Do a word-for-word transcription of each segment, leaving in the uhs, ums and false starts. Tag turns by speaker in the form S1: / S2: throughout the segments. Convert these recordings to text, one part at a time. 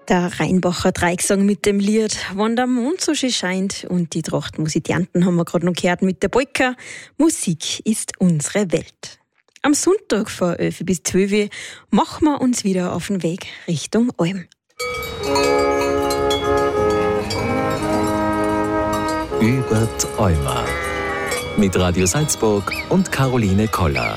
S1: Der Rheinbacher Dreigesang mit dem Lied «Wann der Mond so schön scheint» und die Trachtmusikanten haben wir gerade noch gehört mit der Polka. Musik ist unsere Welt. Am Sonntag von elf bis zwölf machen wir uns wieder auf den Weg Richtung Alm.
S2: Über die Alma mit Radio Salzburg und Caroline Koller.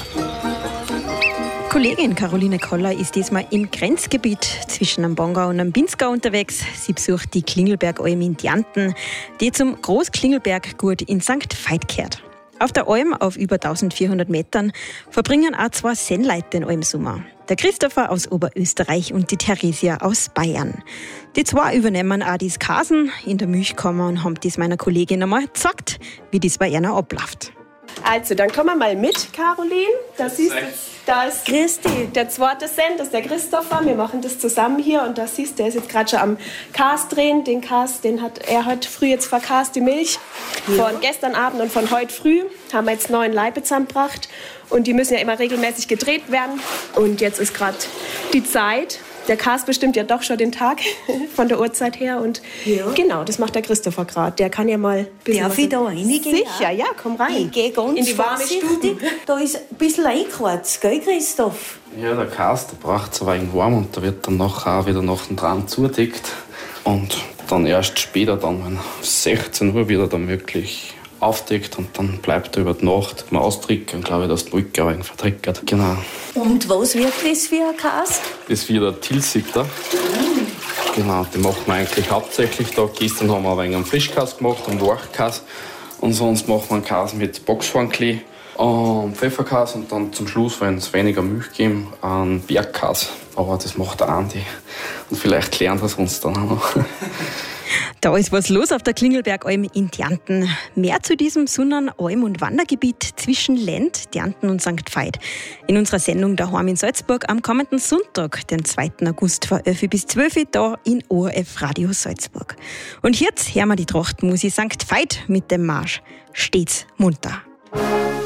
S1: Kollegin Caroline Koller ist diesmal im Grenzgebiet zwischen dem Bongau und dem Pinzgau unterwegs. Sie besucht die Klingelbergalm in Dianten, die zum Großklingelberggut in Sankt Veit gehört. Auf der Alm auf über eintausendvierhundert Metern verbringen auch zwei Sennleute den Almsommer. Der Christopher aus Oberösterreich und die Theresia aus Bayern. Die zwei übernehmen auch das Kasen in der Milchkammer und haben das meiner Kollegin einmal gezeigt, wie das bei ihnen abläuft.
S3: Also, dann kommen wir mal mit, Caroline. Da siehst du, da ist Christi, der zweite Senn, das ist der Christopher. Wir machen das zusammen hier und da siehst du, der ist jetzt gerade schon am Kas drehen. Den Kas, den hat er heute früh jetzt verkast, die Milch. Ja. Von gestern Abend und von heute früh haben wir jetzt neun Laibe zusammengebracht. Und die müssen ja immer regelmäßig gedreht werden. Und jetzt ist gerade die Zeit. Der Kas bestimmt ja doch schon den Tag von der Uhrzeit her. Und ja. Genau, das macht der Christopher gerade. Der kann ja mal...
S4: Darf ich da reingehen?
S3: Sicher, ja, komm rein.
S4: Ich gehe ganz
S3: in die warme Stube.
S4: Da ist ein bisschen eingekratzt, gell, Christoph?
S5: Ja, der Kas, der braucht es ein wenig warm und der wird dann nachher auch wieder nach dem Dran zudeckt. Und dann erst später, dann, wenn sechzehn Uhr wieder dann wirklich aufdeckt und dann bleibt er über die Nacht mal austrickern, glaube ich, dass die Brücke ein wenig vertrickert. Genau.
S4: Und was wird das für ein Kas?
S5: Das wird ein Tilsiter. Mhm. Genau, die machen wir eigentlich hauptsächlich da. Gestern haben wir ein wenig einen Frischkas gemacht, einen Wachkas. Und sonst machen wir einen Kas mit Boxschwankli und Pfefferkas und dann zum Schluss, wenn es weniger Milch gibt, einen Bergkas. Aber das macht der Andi. Und vielleicht lernt er es uns dann auch noch.
S1: Da ist was los auf der Klingelbergalm in Dianten. Mehr zu diesem Sonnern-, Alm- und Wandergebiet zwischen Lend, Dianten und Sankt Veit in unserer Sendung Daheim in Salzburg am kommenden Sonntag, den zweiten August von elf bis zwölf, da in O R F Radio Salzburg. Und jetzt hören wir die Trachtmusik Sankt Veit mit dem Marsch «Stets munter».